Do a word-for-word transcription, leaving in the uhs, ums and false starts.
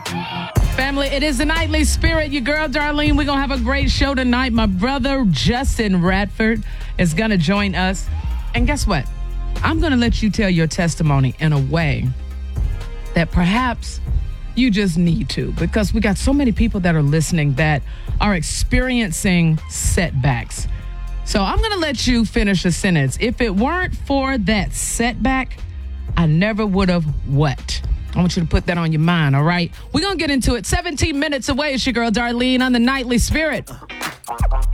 Family, it is the Nightly Spirit. Your girl, Darlene. We're going to have a great show tonight. My brother, Justin Radford, is going to join us. And guess what? I'm going to let you tell your testimony in a way that perhaps you just need to, because we got so many people that are listening that are experiencing setbacks. So I'm going to let you finish a sentence. If it weren't for that setback, I never would have what? I want you to put that on your mind, all right? We're going to get into it. seventeen minutes away. It's your girl, Darlene, on the Nightly Spirit.